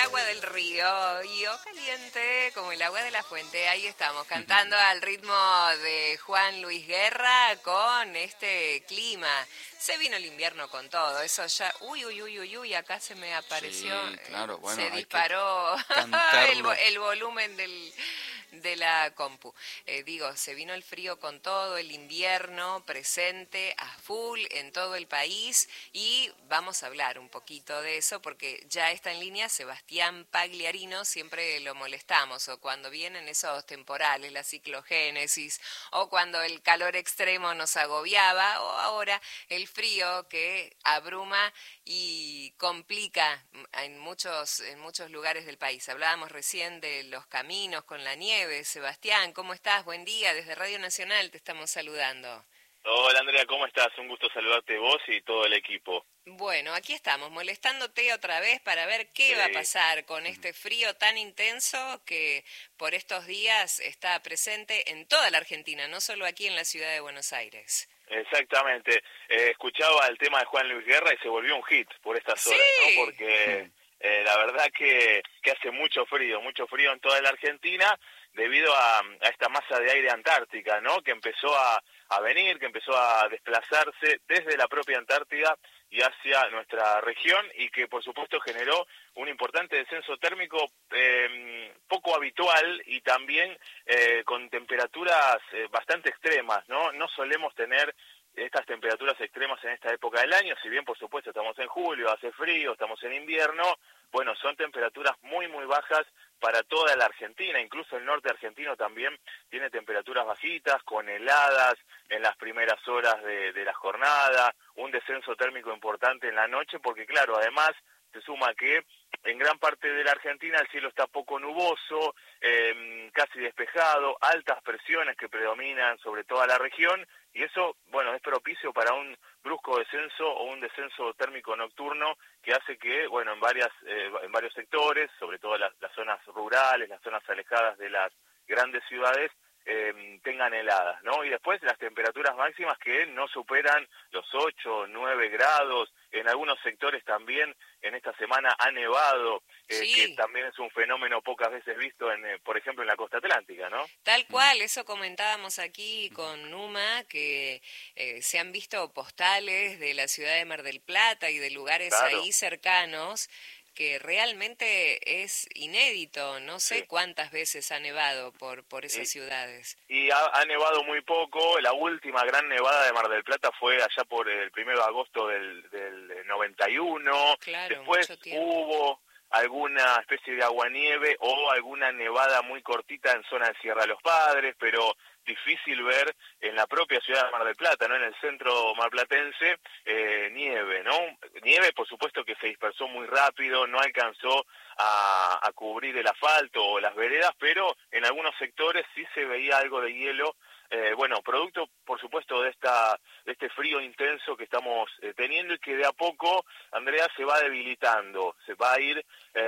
agua del río y o caliente como el agua de la fuente. Ahí estamos, cantando al ritmo de Juan Luis Guerra con este clima. Se vino el invierno con todo, eso ya... Uy, acá se me apareció, Sí, claro, bueno, se hay que disparó cantarlo. el volumen de la compu. Digo, se vino el frío con todo, el invierno presente a full en todo el país y vamos a hablar un poquito de eso porque ya está en línea Sebastián Pagliarino, siempre lo molestamos, o cuando vienen esos temporales, la ciclogénesis, o cuando el calor extremo nos agobiaba, o ahora el frío que abruma y complica en muchos lugares del país. Hablábamos recién de los caminos con la nieve. Sebastián, ¿cómo estás? Buen día, desde Radio Nacional te estamos saludando. Hola Andrea, ¿cómo estás? Un gusto saludarte vos y todo el equipo. Bueno, aquí estamos, molestándote otra vez para ver qué va a Sí, pasar con este frío tan intenso que por estos días está presente en toda la Argentina, no solo aquí en la ciudad de Buenos Aires. exactamente. Escuchaba el tema de Juan Luis Guerra y se volvió un hit por estas Sí. horas, ¿no? Porque la verdad que hace mucho frío en toda la Argentina debido a esta masa de aire antártica, ¿no? Que empezó a venir, que empezó a desplazarse desde la propia Antártida y hacia nuestra región y que por supuesto generó un importante descenso térmico poco habitual y también con temperaturas bastante extremas, ¿no? No solemos tener estas temperaturas extremas en esta época del año, si bien por supuesto estamos en julio, hace frío, estamos en invierno, bueno, son temperaturas muy bajas para toda la Argentina, incluso el norte argentino también tiene temperaturas bajitas, con heladas en las primeras horas de la jornada, un descenso térmico importante en la noche, porque claro, además se suma que en gran parte de la Argentina el cielo está poco nuboso, casi despejado, altas presiones que predominan sobre toda la región, y eso, bueno, es propicio para un brusco descenso o un descenso térmico nocturno que hace que, bueno, en varios sectores, sobre todo las zonas rurales, las zonas alejadas de las grandes ciudades, tengan heladas, ¿no? Y después las temperaturas máximas que no superan los 8 o 9 grados, en algunos sectores también en esta semana ha nevado, Sí. que también es un fenómeno pocas veces visto, por ejemplo, en la costa atlántica, ¿no? Tal cual, eso comentábamos aquí con Numa, que se han visto postales de la ciudad de Mar del Plata y de lugares Claro, ahí cercanos, que realmente es inédito, no sí. sé cuántas veces ha nevado por esas Y, ciudades. y ha nevado muy poco. La última gran nevada de Mar del Plata fue allá por el 1 de agosto del 91. Claro, Después mucho tiempo. hubo alguna especie de aguanieve o alguna nevada muy cortita en zona de Sierra de los Padres, pero difícil ver en la propia ciudad de Mar del Plata, ¿no? En el centro marplatense, nieve, ¿no? Nieve, por supuesto, que se dispersó muy rápido, no alcanzó a cubrir el asfalto o las veredas, pero en algunos sectores sí se veía algo de hielo, bueno, producto, por supuesto, de este frío intenso que estamos teniendo y que de a poco, Andrea, se va debilitando, se va a ir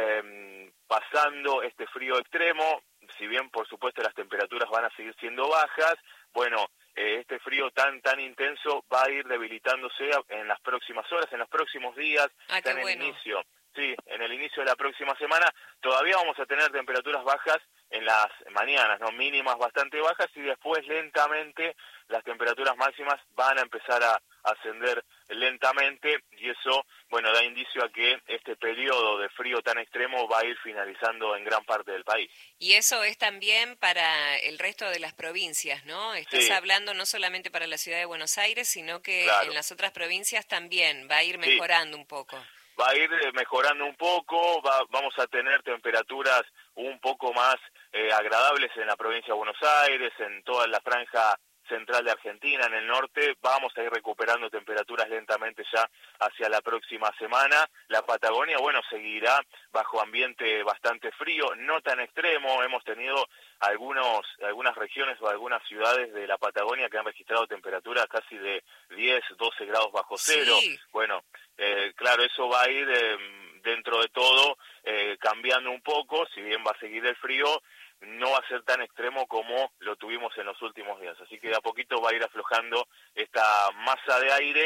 pasando este frío extremo, si bien, por supuesto, las temperaturas van a seguir siendo bajas, bueno, este frío tan intenso va a ir debilitándose en las próximas horas, en los próximos días, Ah, ya qué en el bueno. inicio. Sí, en el inicio de la próxima semana todavía vamos a tener temperaturas bajas en las mañanas, ¿no? Mínimas bastante bajas y después lentamente las temperaturas máximas van a empezar a ascender lentamente y eso, bueno, da indicio a que este periodo de frío tan extremo va a ir finalizando en gran parte del país. Y eso es también para el resto de las provincias, ¿no? Estás Sí, hablando no solamente para la ciudad de Buenos Aires, sino que en claro. las otras provincias también va a ir Sí, mejorando un poco. va a ir mejorando un poco, vamos a tener temperaturas un poco más agradables en la provincia de Buenos Aires, en toda la franja central de Argentina, en el norte, vamos a ir recuperando temperaturas lentamente ya hacia la próxima semana. La Patagonia, bueno, seguirá bajo ambiente bastante frío, no tan extremo, hemos tenido algunas regiones o algunas ciudades de la Patagonia que han registrado temperaturas casi de 10, 12 grados bajo cero. Sí, Bueno, claro, eso va a ir dentro de todo cambiando un poco, si bien va a seguir el frío, no va a ser tan extremo como lo tuvimos en los últimos días. Así que de a poquito va a ir aflojando esta masa de aire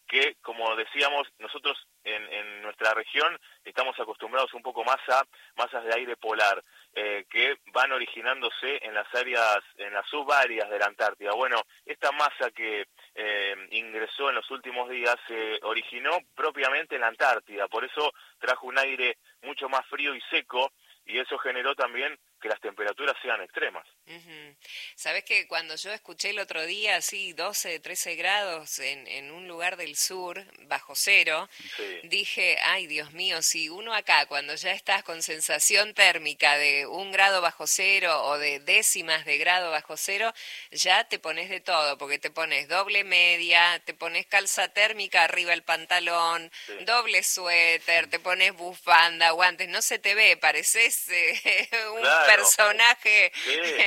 que, como decíamos, nosotros en nuestra región estamos acostumbrados un poco más a masas de aire polar, que van originándose en las áreas, en las subáreas de la Antártida. Bueno, esta masa que ingresó en los últimos días se originó propiamente en la Antártida, por eso trajo un aire mucho más frío y seco, y eso generó también que las temperaturas sean extremas. Sabes que cuando yo escuché el otro día, así 12, 13 grados en un lugar del sur, bajo cero, Sí, dije, ay Dios mío, si uno acá, cuando ya estás con sensación térmica de 1 grado bajo cero o de décimas de grado bajo cero, ya te pones de todo, porque te pones doble media, te pones calza térmica arriba el pantalón, sí, doble suéter, te pones bufanda, guantes, no se te ve, pareces un claro, personaje sí,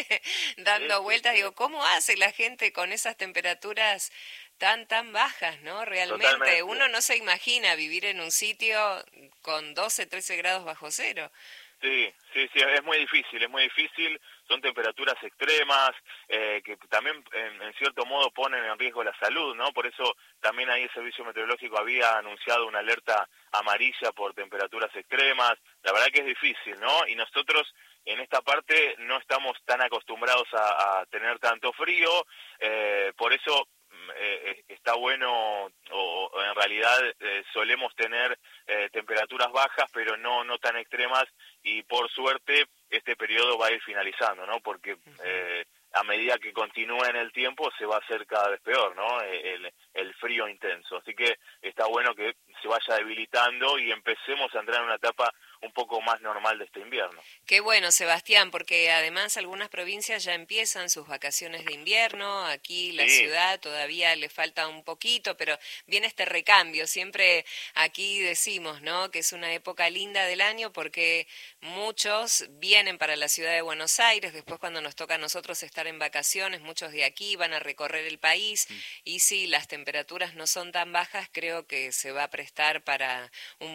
sí, dando sí, vueltas. sí, Digo, ¿cómo hace la gente con esas temperaturas tan bajas, no? Realmente, totalmente. uno no se imagina vivir en un sitio con 12, 13 grados bajo cero. Sí, sí, sí, es muy difícil, son temperaturas extremas, que también en cierto modo ponen en riesgo la salud, ¿no? Por eso también ahí el Servicio Meteorológico había anunciado una alerta amarilla por temperaturas extremas, la verdad que es difícil, ¿no? Y nosotros en esta parte no estamos tan acostumbrados a tener tanto frío, por eso está bueno, o en realidad solemos tener temperaturas bajas, pero no tan extremas, y por suerte este periodo va a ir finalizando, ¿no? Porque a medida que continúa en el tiempo se va a hacer cada vez peor, ¿no? El frío intenso. Así que está bueno que se vaya debilitando y empecemos a entrar en una etapa un poco más normal de este invierno. Qué bueno, Sebastián, porque además algunas provincias ya empiezan sus vacaciones de invierno, aquí la Sí, ciudad todavía le falta un poquito, pero viene este recambio. Siempre aquí decimos, ¿no?, que es una época linda del año porque muchos vienen para la ciudad de Buenos Aires, después cuando nos toca a nosotros estar en vacaciones, muchos de aquí van a recorrer el país y si las temperaturas no son tan bajas, creo que se va a prestar para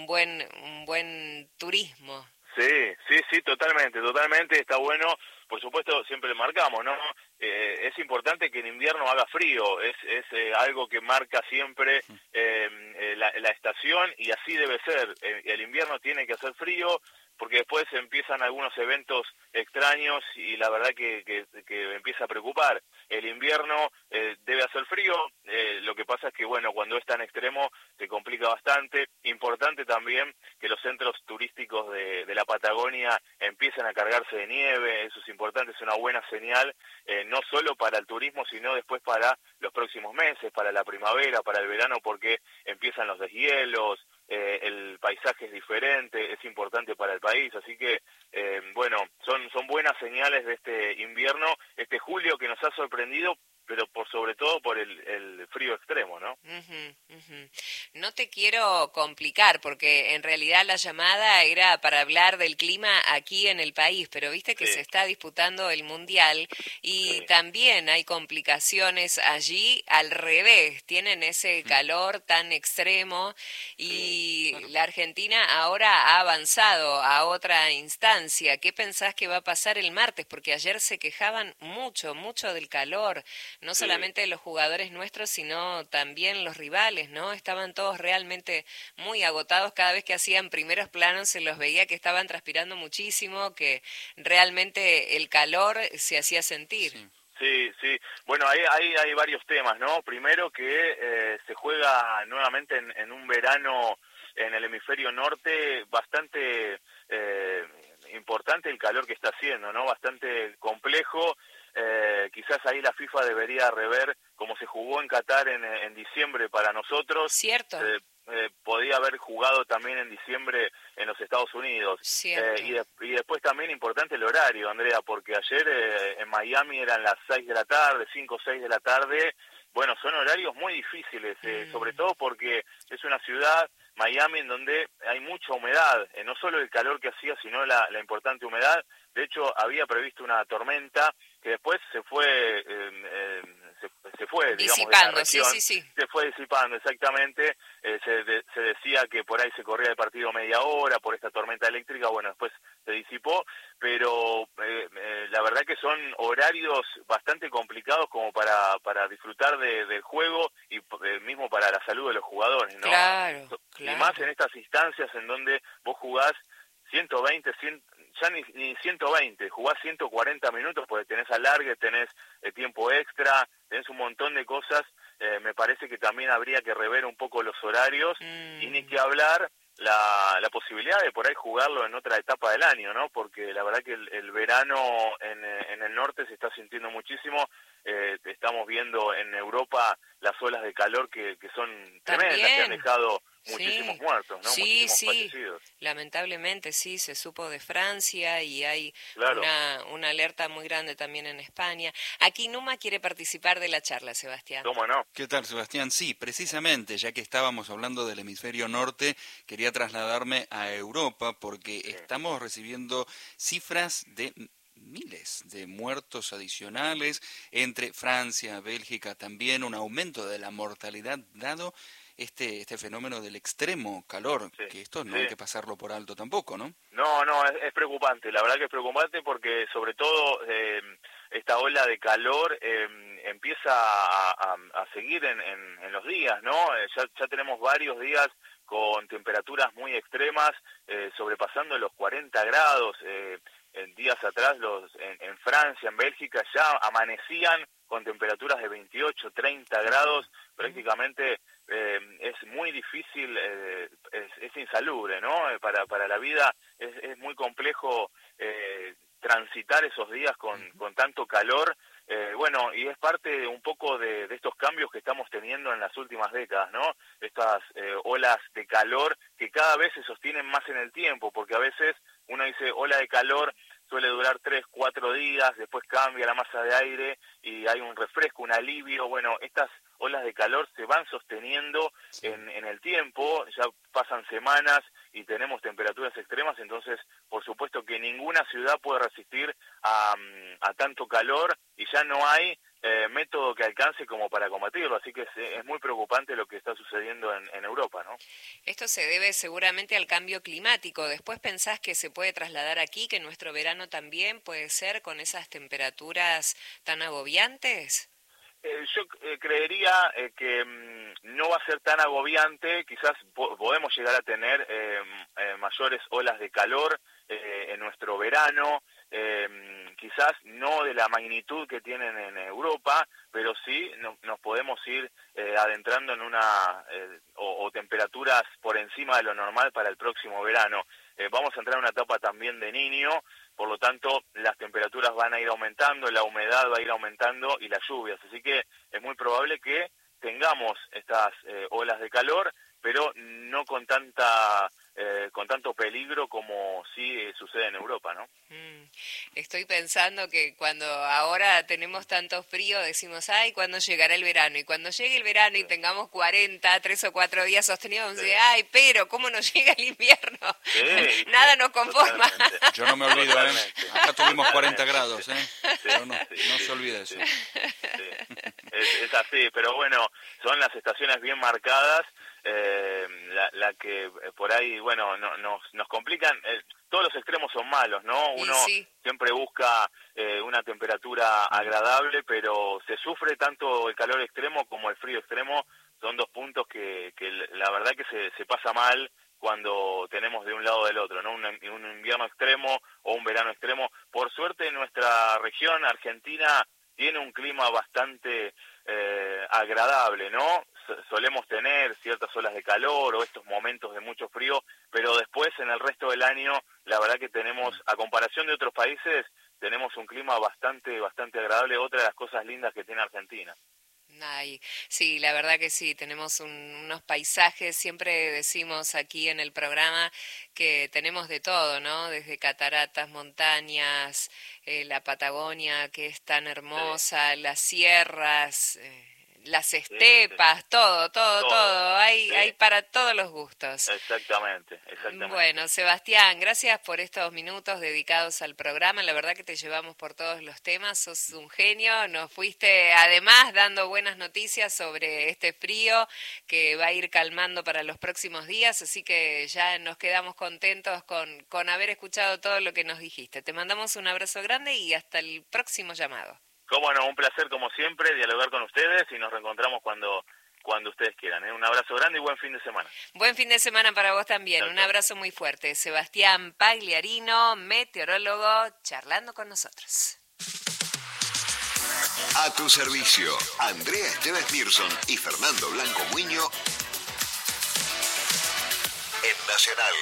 un buen turismo. sí, sí, sí, totalmente, totalmente, está bueno. Por supuesto, siempre le marcamos, ¿no? Es importante que en invierno haga frío, es algo que marca siempre la estación, y así debe ser. El invierno tiene que hacer frío, porque después empiezan algunos eventos extraños y la verdad que empieza a preocupar. El invierno debe hacer frío, lo que pasa es que, bueno, cuando es tan extremo se complica bastante. Importante también que los centros turísticos de la Patagonia empiecen a cargarse de nieve, eso es importante, es una buena señal, no solo para el turismo, sino después para los próximos meses, para la primavera, para el verano, porque empiezan los deshielos, el paisaje es diferente, es importante para el país, así que, bueno, son buenas señales de este invierno, este julio que nos ha sorprendido, pero por sobre todo por el frío extremo, ¿no? No te quiero complicar porque en realidad la llamada era para hablar del clima aquí en el país, pero viste que se Sí, está disputando el mundial y sí, también hay complicaciones allí al revés, tienen ese calor tan extremo sí. y la Argentina ahora ha avanzado a otra instancia. ¿Qué pensás que va a pasar el martes? Porque ayer se quejaban mucho del calor, no Sí, solamente los jugadores nuestros, sino también los rivales, ¿no? Estaban todos realmente muy agotados, cada vez que hacían primeros planos se los veía que estaban transpirando muchísimo, que realmente el calor se hacía sentir. Sí, sí, sí. Bueno, hay varios temas, ¿no? Primero que se juega nuevamente en un verano en el hemisferio norte bastante importante el calor que está haciendo, ¿no? Bastante complejo. Quizás ahí la FIFA debería rever cómo se jugó en Qatar en diciembre para nosotros. ¿Cierto? Podía haber jugado también en diciembre en los Estados Unidos. Cierto. Y después también importante el horario, Andrea, porque ayer en Miami eran las 6 de la tarde, 5 o 6 de la tarde. Bueno, son horarios muy difíciles, sobre todo porque es una ciudad, Miami, en donde hay mucha humedad, no solo el calor que hacía, sino la importante humedad. De hecho, había previsto una tormenta que después se fue, se fue, digamos, de la Disipando, sí, región, sí, sí. se fue disipando exactamente. Se decía que por ahí se corría el partido media hora por esta tormenta eléctrica, bueno, después se disipó, pero la verdad que son horarios bastante complicados como para disfrutar del juego y mismo para la salud instancias en donde vos jugás 120, 100, ya ni 120, jugás 140 minutos porque tenés alargue, tenés tiempo extra, tenés un montón de cosas. Me parece que también habría que rever un poco los horarios y ni que hablar la posibilidad de por ahí jugarlo en otra etapa del año, ¿no? Porque la verdad que el verano en el norte se está sintiendo muchísimo. Estamos viendo en Europa las olas de calor que son tremendas, que han dejado muchísimos muertos, ¿no? Sí, muchísimos fallecidos. Lamentablemente sí, se supo de Francia y hay Claro. una alerta muy grande también en España. Aquí Numa quiere participar de la charla, Sebastián. ¿Cómo no? ¿Qué tal, Sebastián? Sí, precisamente, ya que estábamos hablando del hemisferio norte, quería trasladarme a Europa porque estamos recibiendo cifras de miles de muertos adicionales entre Francia, Bélgica, también un aumento de la mortalidad dado este fenómeno del extremo calor, que esto no hay que pasarlo por alto tampoco, ¿no? No, es preocupante, la verdad que es preocupante porque sobre todo esta ola de calor empieza a seguir en los días, ¿no? Ya tenemos varios días con temperaturas muy extremas, sobrepasando los 40 grados. En días atrás en Francia, en Bélgica, ya amanecían con temperaturas de 28, 30 grados, prácticamente es muy difícil, es insalubre, ¿no? Para la vida es muy complejo transitar esos días con tanto calor. Bueno, y es parte un poco de estos cambios que estamos teniendo en las últimas décadas, ¿no? Estas olas de calor que cada vez se sostienen más en el tiempo, porque a veces uno dice ola de calor suele durar 3, 4 días, después cambia la masa de aire y hay un refresco, un alivio. Bueno, estas olas de calor se van sosteniendo en el tiempo, ya pasan semanas y tenemos temperaturas extremas, entonces por supuesto que ninguna ciudad puede resistir a tanto calor y ya no hay método que alcance como para combatirlo, así que es muy preocupante lo que está sucediendo en Europa, ¿no? Esto se debe seguramente al cambio climático. ¿Después pensás que se puede trasladar aquí, que nuestro verano también puede ser con esas temperaturas tan agobiantes? Yo creería que no va a ser tan agobiante, quizás podemos llegar a tener mayores olas de calor en nuestro verano, quizás no de la magnitud que tienen en Europa, pero sí nos podemos ir adentrando en o temperaturas por encima de lo normal para el próximo verano. Vamos a entrar en una etapa también de Niño, por lo tanto las temperaturas van a ir aumentando, la humedad va a ir aumentando y las lluvias, así que es muy probable que tengamos estas olas de calor, pero no con tanto peligro como sí sucede en Europa, ¿no? Estoy pensando que cuando ahora tenemos tanto frío decimos, ay, ¿cuándo llegará el verano? Y cuando llegue el verano y tengamos 40, 3 o 4 días sostenidos, ay, pero ¿cómo nos llega el invierno? Nada nos conforma. Totalmente. Yo no me olvido, acá tuvimos 40 grados, no se olvide eso. Es así, pero bueno, son las estaciones bien marcadas, la que por ahí, bueno, nos complican. Todos los extremos son malos, ¿no? Uno siempre busca una temperatura agradable, pero se sufre tanto el calor extremo como el frío extremo. Son dos puntos que la verdad que se pasa mal cuando tenemos de un lado o del otro, ¿no? Un invierno extremo o un verano extremo. Por suerte nuestra región, Argentina, tiene un clima bastante agradable, ¿no? Solemos tener ciertas olas de calor o estos momentos de mucho frío, pero después en el resto del año, la verdad que tenemos, a comparación de otros países, tenemos un clima bastante agradable, otra de las cosas lindas que tiene Argentina. Ay, sí, la verdad que sí, tenemos unos paisajes, siempre decimos aquí en el programa que tenemos de todo, ¿no? Desde cataratas, montañas, la Patagonia que es tan hermosa, las sierras, las estepas, todo. Hay para todos los gustos. Exactamente. Bueno, Sebastián, gracias por estos minutos dedicados al programa. La verdad que te llevamos por todos los temas, sos un genio. Nos fuiste además dando buenas noticias sobre este frío que va a ir calmando para los próximos días, así que ya nos quedamos contentos con haber escuchado todo lo que nos dijiste. Te mandamos un abrazo grande y hasta el próximo llamado. Cómo no, un placer como siempre dialogar con ustedes y nos reencontramos cuando cuando ustedes quieran. Un abrazo grande y buen fin de semana. Buen fin de semana para vos también. Un abrazo muy fuerte. Sebastián Pagliarino, meteorólogo, charlando con nosotros. A tu servicio, Andrea Esteves Mirson y Fernando Blanco Muiño en Nacional.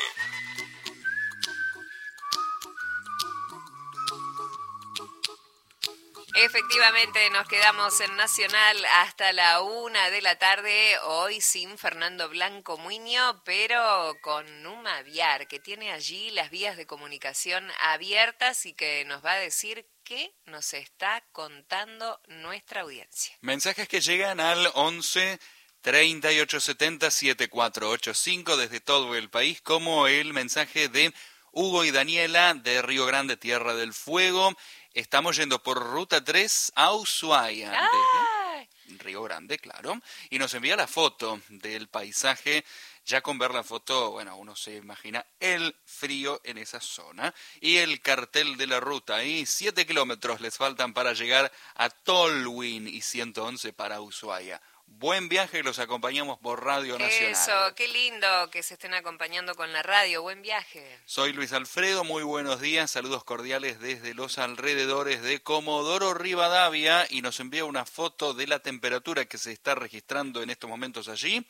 Efectivamente, nos quedamos en Nacional hasta la 1 de la tarde, hoy sin Fernando Blanco Muiño, pero con Numa Aviar, que tiene allí las vías de comunicación abiertas y que nos va a decir qué nos está contando nuestra audiencia. Mensajes que llegan al 11 3870 7485 desde todo el país, como el mensaje de Hugo y Daniela de Río Grande, Tierra del Fuego. Estamos yendo por Ruta 3 a Ushuaia, desde Río Grande, claro, y nos envía la foto del paisaje. Ya con ver la foto, bueno, uno se imagina el frío en esa zona. Y el cartel de la ruta, ahí 7 kilómetros les faltan para llegar a Tolwyn y 111 para Ushuaia. Buen viaje, los acompañamos por Radio Nacional. Eso, qué lindo que se estén acompañando con la radio, buen viaje. Soy Luis Alfredo, muy buenos días, saludos cordiales desde los alrededores de Comodoro Rivadavia y nos envía una foto de la temperatura que se está registrando en estos momentos allí.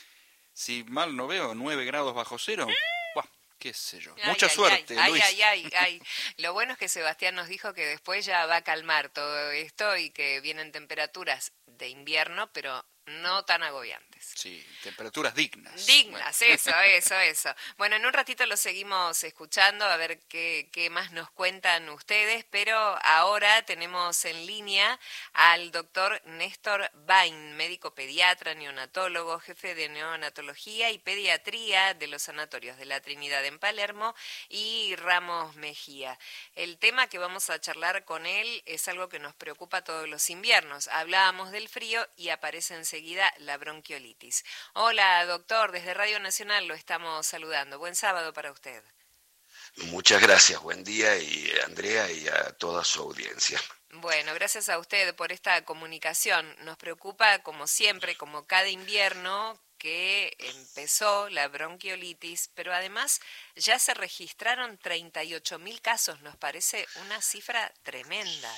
Si mal no veo, 9 grados bajo cero. Buah, qué sé yo. Mucha suerte, Luis. Ay. Lo bueno es que Sebastián nos dijo que después ya va a calmar todo esto y que vienen temperaturas de invierno, pero no tan agobiantes. Sí, temperaturas dignas. Dignas, bueno. Eso. Bueno, en un ratito lo seguimos escuchando, a ver qué más nos cuentan ustedes, pero ahora tenemos en línea al doctor Néstor Bain, médico pediatra, neonatólogo, jefe de neonatología y pediatría de los sanatorios de la Trinidad en Palermo y Ramos Mejía. El tema que vamos a charlar con él es algo que nos preocupa todos los inviernos. Hablábamos del frío y aparece enseguida la bronquiolitis. Hola, doctor, desde Radio Nacional lo estamos saludando. Buen sábado para usted. Muchas gracias, buen día, y Andrea y a toda su audiencia. Bueno, gracias a usted por esta comunicación. Nos preocupa, como siempre, como cada invierno, que empezó la bronquiolitis, pero además ya se registraron 38.000 casos. Nos parece una cifra tremenda.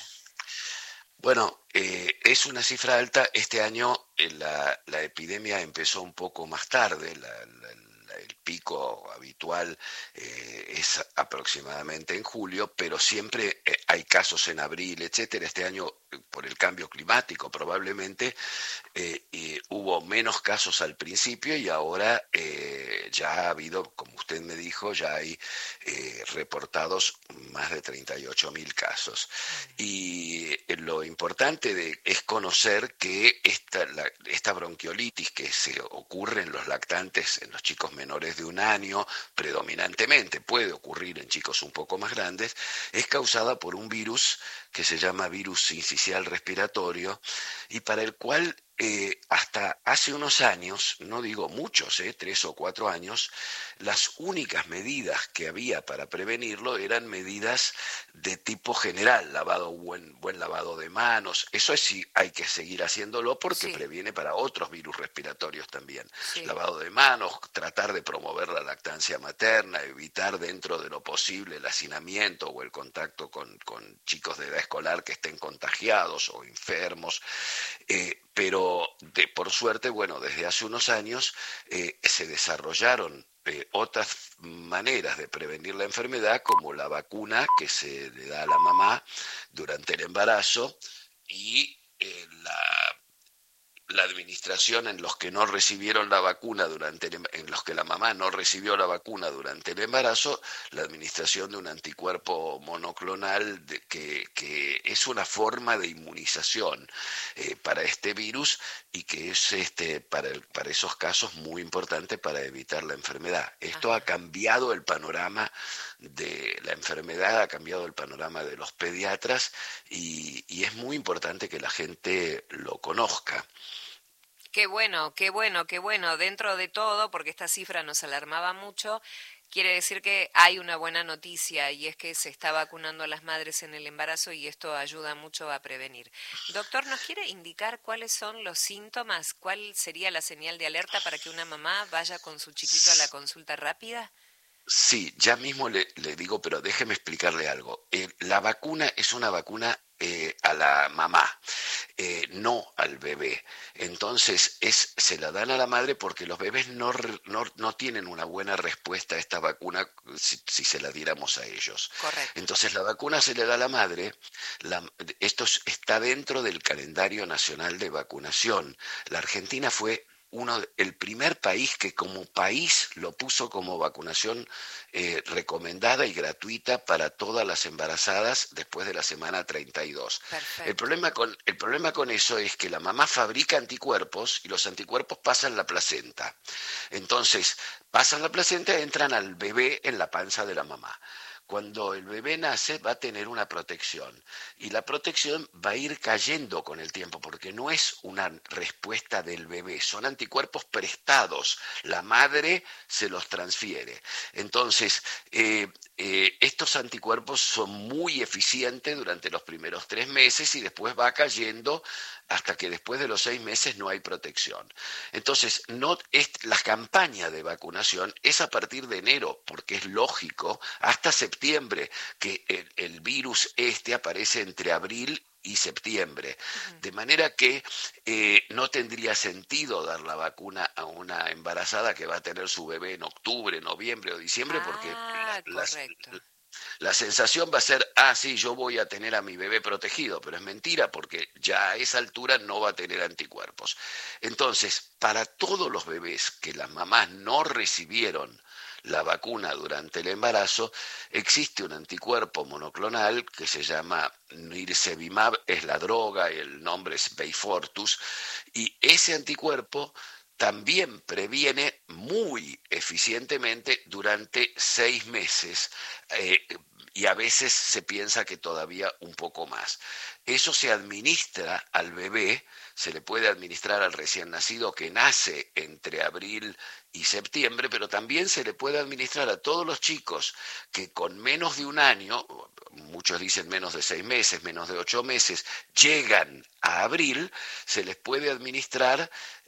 Bueno, es una cifra alta. Este año la epidemia empezó un poco más tarde. El pico habitual es aproximadamente en julio, pero siempre hay casos en abril, etcétera. Este año, por el cambio climático probablemente, hubo menos casos al principio y ahora ya ha habido, como usted me dijo, ya hay reportados más de 38.000 casos. Y lo importante es conocer que esta bronquiolitis que se ocurre en los lactantes, en los chicos menores de 1 año, predominantemente puede ocurrir en chicos un poco más grandes, es causada por un virus que se llama virus sincicial respiratorio y para el cual hasta hace unos años, no digo muchos, 3 o 4 años, las únicas medidas que había para prevenirlo eran medidas de tipo general, buen lavado de manos. Eso sí hay que seguir haciéndolo porque previene para otros virus respiratorios también. Sí. Lavado de manos, tratar de promover la lactancia materna, evitar dentro de lo posible el hacinamiento o el contacto con chicos de edad escolar que estén contagiados o enfermos, pero por suerte, bueno, desde hace unos años se desarrollaron otras maneras de prevenir la enfermedad, como la vacuna que se le da a la mamá durante el embarazo y la administración en los que no recibieron la vacuna en los que la mamá no recibió la vacuna durante el embarazo, la administración de un anticuerpo monoclonal que es una forma de inmunización para este virus y que es para esos casos muy importante para evitar la enfermedad. Esto ha cambiado el panorama de la enfermedad, ha cambiado el panorama de los pediatras y es muy importante que la gente lo conozca. Qué bueno. Dentro de todo, porque esta cifra nos alarmaba mucho, quiere decir que hay una buena noticia y es que se está vacunando a las madres en el embarazo y esto ayuda mucho a prevenir. Doctor, ¿nos quiere indicar cuáles son los síntomas? ¿Cuál sería la señal de alerta para que una mamá vaya con su chiquito a la consulta rápida? Sí, ya mismo le digo, pero déjeme explicarle algo. La vacuna es una vacuna a la mamá, no al bebé. Entonces, se la dan a la madre porque los bebés no tienen una buena respuesta a esta vacuna si se la diéramos a ellos. Correcto. Entonces, la vacuna se le da a la madre. Esto está dentro del calendario nacional de vacunación. La Argentina fue el primer país que como país lo puso como vacunación recomendada y gratuita para todas las embarazadas después de la semana 32. Perfecto. El problema con eso es que la mamá fabrica anticuerpos y los anticuerpos pasan la placenta. Entonces, pasan la placenta y entran al bebé en la panza de la mamá. Cuando el bebé nace va a tener una protección y la protección va a ir cayendo con el tiempo porque no es una respuesta del bebé, son anticuerpos prestados, la madre se los transfiere. Entonces, estos anticuerpos son muy eficientes durante los primeros 3 meses y después va cayendo hasta que después de los 6 meses no hay protección. Entonces, la campaña de vacunación es a partir de enero, porque es lógico, hasta septiembre, que el virus aparece entre abril y septiembre. De manera que no tendría sentido dar la vacuna a una embarazada que va a tener su bebé en octubre, noviembre o diciembre, porque la sensación va a ser, sí, yo voy a tener a mi bebé protegido, pero es mentira porque ya a esa altura no va a tener anticuerpos. Entonces, para todos los bebés que las mamás no recibieron la vacuna durante el embarazo, existe un anticuerpo monoclonal que se llama Nirsevimab, es la droga, el nombre es Beyfortus, y ese anticuerpo también previene muy eficientemente durante 6 meses y a veces se piensa que todavía un poco más. Eso se administra al bebé, se le puede administrar al recién nacido que nace entre abril y septiembre, pero también se le puede administrar a todos los chicos que con menos de un año, muchos dicen menos de 6 meses, menos de 8 meses, llegan a abril, se les puede administrar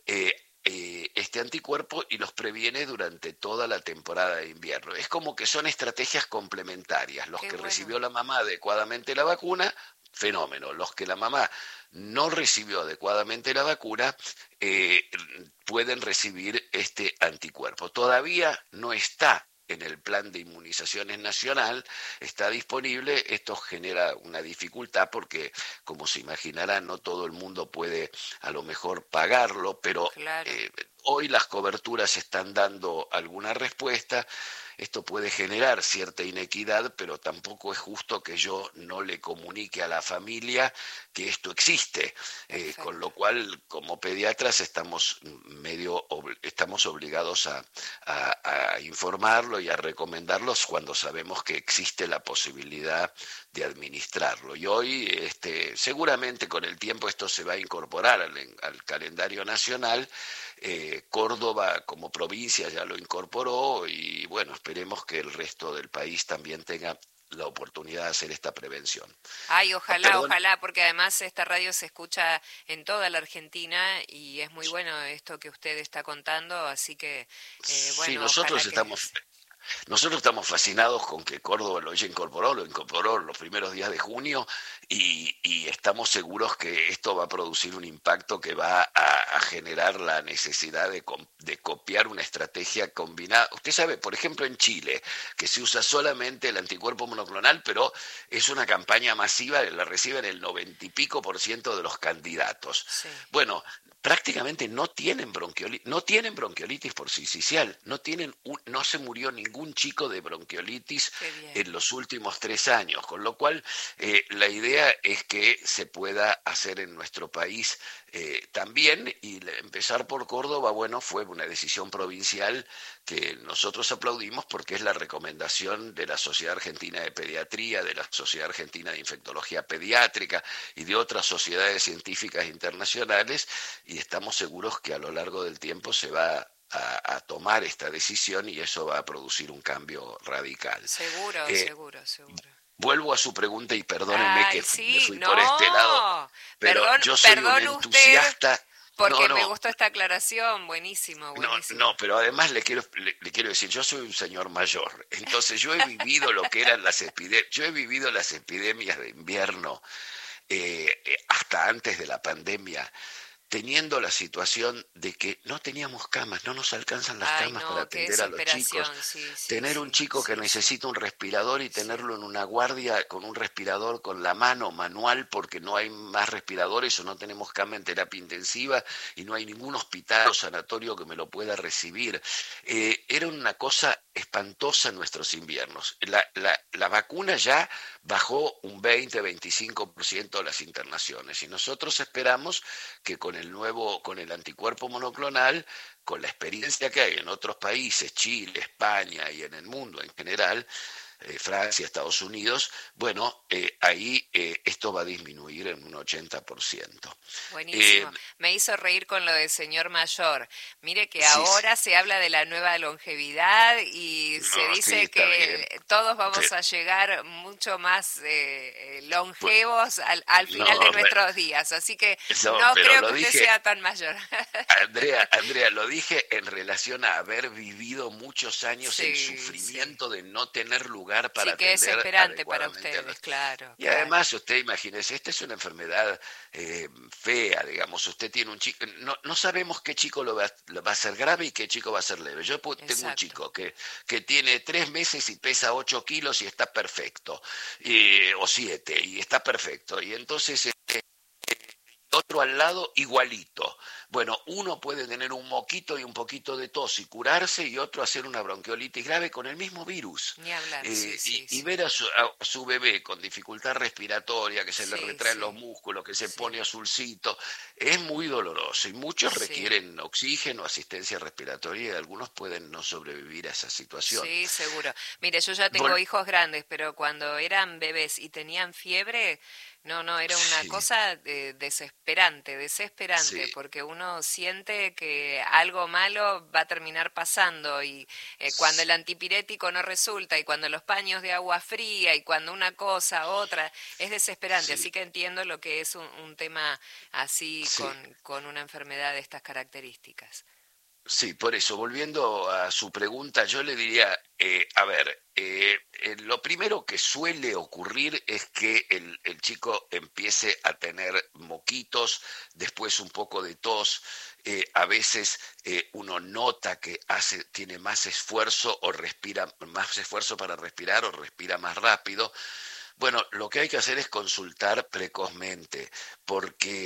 este anticuerpo y los previene durante toda la temporada de invierno. Es como que son estrategias complementarias. Los que recibió la mamá adecuadamente la vacuna, fenómeno. Los que la mamá no recibió adecuadamente la vacuna, pueden recibir este anticuerpo. Todavía no está en el plan de inmunizaciones nacional, está disponible. Esto genera una dificultad porque, como se imaginará, no todo el mundo puede a lo mejor pagarlo, pero claro. Hoy las coberturas están dando alguna respuesta. Esto puede generar cierta inequidad, pero tampoco es justo que yo no le comunique a la familia que esto existe. Con lo cual, como pediatras, estamos obligados a informarlo y a recomendarlos cuando sabemos que existe la posibilidad de administrarlo. Y hoy, seguramente con el tiempo esto se va a incorporar al calendario nacional. Córdoba como provincia ya lo incorporó y bueno, esperemos que el resto del país también tenga la oportunidad de hacer esta prevención. Ay, ojalá, porque además esta radio se escucha en toda la Argentina y es muy bueno esto que usted está contando, así que bueno. Sí, nosotros estamos fascinados con que Córdoba lo incorporó los primeros días de junio y estamos seguros que esto va a producir un impacto que va a generar la necesidad de copiar una estrategia combinada. Usted sabe, por ejemplo, en Chile, que se usa solamente el anticuerpo monoclonal, pero es una campaña masiva, la reciben el 90 y pico % de los candidatos. Sí. Bueno, prácticamente no tienen bronquiolitis por sincicial, no se murió ningún chico de bronquiolitis en los últimos 3 años, con lo cual la idea es que se pueda hacer en nuestro país también, y empezar por Córdoba, bueno, fue una decisión provincial que nosotros aplaudimos porque es la recomendación de la Sociedad Argentina de Pediatría, de la Sociedad Argentina de Infectología Pediátrica y de otras sociedades científicas internacionales, y estamos seguros que a lo largo del tiempo se va a tomar esta decisión y eso va a producir un cambio radical. Seguro, seguro. Vuelvo a su pregunta y perdóneme que sí, me fui por este lado, pero yo soy un entusiasta. Porque me gustó esta aclaración, buenísimo. No, pero además le quiero decir, yo soy un señor mayor, entonces yo he vivido lo que eran las epidemias de invierno hasta antes de la pandemia, teniendo la situación de que no teníamos camas, no nos alcanzan las camas para atender a los chicos. Tener un chico que necesita un respirador y tenerlo en una guardia con un respirador con la mano manual porque no hay más respiradores o no tenemos cama en terapia intensiva y no hay ningún hospital o sanatorio que me lo pueda recibir. Era una cosa espantosa en nuestros inviernos. La vacuna ya bajó un 20-25% las internaciones y nosotros esperamos que con el anticuerpo monoclonal, con la experiencia que hay en otros países, Chile, España y en el mundo en general, Francia, Estados Unidos, bueno, ahí esto va a disminuir en un 80%. Buenísimo. Me hizo reír con lo del señor mayor. Mire que ahora se habla de la nueva longevidad y se dice que todos vamos a llegar mucho más longevos al final de nuestros días. Así que no creo que usted sea tan mayor. Andrea, lo dije en relación a haber vivido muchos años el sufrimiento de no tener lugar para atender. Sí, que es desesperante para ustedes, claro. Y además, usted imagínese, esta es una enfermedad fea, digamos. Usted tiene un chico, no sabemos qué chico lo va a ser grave y qué chico va a ser leve. Yo tengo un chico que tiene 3 meses y pesa 8 kilos y está perfecto, o 7, y está perfecto. Y entonces otro al lado igualito. Bueno, uno puede tener un moquito y un poquito de tos y curarse y otro hacer una bronquiolitis grave con el mismo virus. Ni hablar, y ver a su bebé con dificultad respiratoria, que se le retraen los músculos, que se pone azulcito, es muy doloroso y muchos requieren oxígeno, asistencia respiratoria y algunos pueden no sobrevivir a esa situación. Sí, seguro. Mire, yo ya tengo hijos grandes, pero cuando eran bebés y tenían fiebre, no, era una cosa desesperante, porque uno siente que algo malo va a terminar pasando y cuando el antipirético no resulta y cuando los paños de agua fría y cuando una cosa, otra, es desesperante. Así que entiendo lo que es un tema así con una enfermedad de estas características. Sí, por eso, volviendo a su pregunta, yo le diría, lo primero que suele ocurrir es que el chico empiece a tener moquitos, después un poco de tos, a veces uno nota que tiene más esfuerzo para respirar o respira más rápido. Bueno, lo que hay que hacer es consultar precozmente, porque